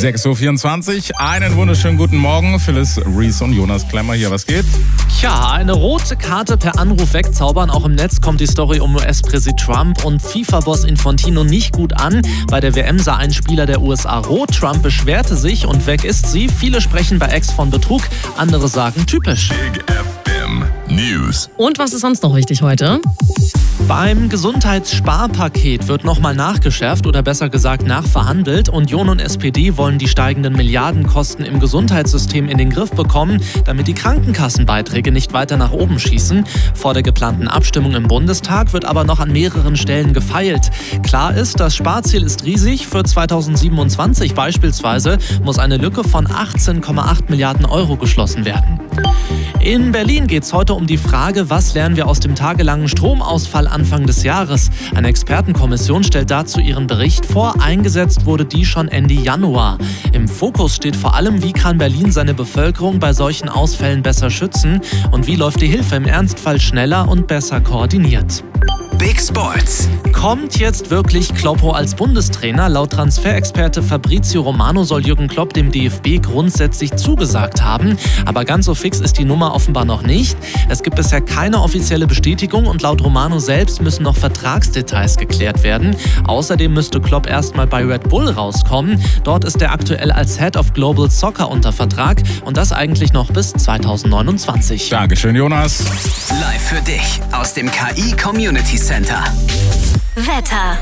6.24 Uhr, einen wunderschönen guten Morgen. Phyllis Reese und Jonas Klemmer hier, was geht? Tja, eine rote Karte per Anruf wegzaubern. Auch im Netz kommt die Story um US-Präsident Trump und FIFA-Boss Infantino nicht gut an. Bei der WM sah ein Spieler der USA rot. Trump beschwerte sich und weg ist sie. Viele sprechen bei Ex von Betrug, andere sagen typisch. Big FM News. Und was ist sonst noch wichtig heute? Beim Gesundheitssparpaket wird nochmal nachgeschärft oder besser gesagt nachverhandelt. Union und SPD wollen die steigenden Milliardenkosten im Gesundheitssystem in den Griff bekommen, damit die Krankenkassenbeiträge nicht weiter nach oben schießen. Vor der geplanten Abstimmung im Bundestag wird aber noch an mehreren Stellen gefeilt. Klar ist, das Sparziel ist riesig. Für 2027 beispielsweise muss eine Lücke von 18,8 Milliarden Euro geschlossen werden. In Berlin geht es heute um die Frage, was lernen wir aus dem tagelangen Stromausfall Anfang des Jahres. Eine Expertenkommission stellt dazu ihren Bericht vor. Eingesetzt wurde die schon Ende Januar. Im Fokus steht vor allem, wie kann Berlin seine Bevölkerung bei solchen Ausfällen besser schützen und wie läuft die Hilfe im Ernstfall schneller und besser koordiniert. Big Sports. Kommt jetzt wirklich Kloppo als Bundestrainer? Laut Transferexperte Fabrizio Romano soll Jürgen Klopp dem DFB grundsätzlich zugesagt haben. Aber ganz so fix ist die Nummer offenbar noch nicht. Es gibt bisher keine offizielle Bestätigung und laut Romano selbst müssen noch Vertragsdetails geklärt werden. Außerdem müsste Klopp erstmal bei Red Bull rauskommen. Dort ist er aktuell als Head of Global Soccer unter Vertrag und das eigentlich noch bis 2029. Dankeschön, Jonas. Live für dich aus dem KI Community Center. Wetter.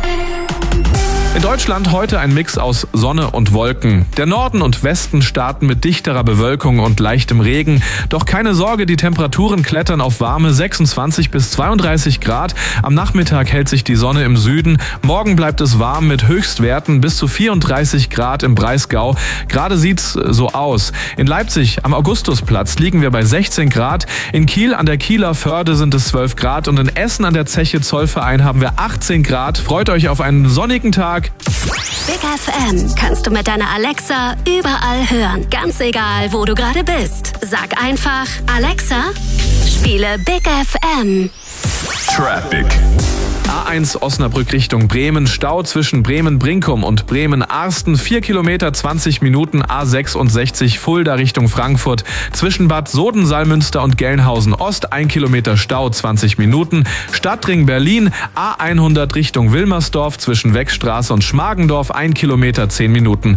In Deutschland heute ein Mix aus Sonne und Wolken. Der Norden und Westen starten mit dichterer Bewölkung und leichtem Regen. Doch keine Sorge, die Temperaturen klettern auf warme 26 bis 32 Grad. Am Nachmittag hält sich die Sonne im Süden. Morgen bleibt es warm mit Höchstwerten bis zu 34 Grad im Breisgau. Gerade sieht's so aus. In Leipzig am Augustusplatz liegen wir bei 16 Grad. In Kiel an der Kieler Förde sind es 12 Grad. Und in Essen an der Zeche Zollverein haben wir 18 Grad. Freut euch auf einen sonnigen Tag. Big FM kannst du mit deiner Alexa überall hören. Ganz egal, wo du gerade bist. Sag einfach, Alexa, spiele Big FM. Traffic. A1 Osnabrück Richtung Bremen, Stau zwischen Bremen-Brinkum und Bremen-Arsten, 4 Kilometer, 20 Minuten, A66 Fulda Richtung Frankfurt, zwischen Bad Soden-Salmünster und Gelnhausen Ost, 1 Kilometer Stau, 20 Minuten, Stadtring Berlin, A100 Richtung Wilmersdorf, zwischen Weckstraße und Schmargendorf, 1 Kilometer, 10 Minuten,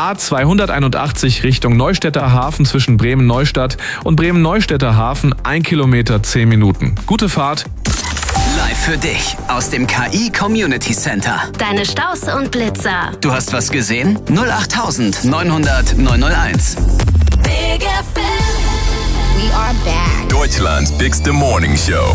A281 Richtung Neustädter Hafen, zwischen Bremen-Neustadt und Bremen-Neustädter Hafen, 1 Kilometer, 10 Minuten. Gute Fahrt! Live für dich aus dem KI Community Center. Deine Staus und Blitzer. Du hast was gesehen? 08900 901. Big FM. We are back. Deutschland's bigste Morning Show.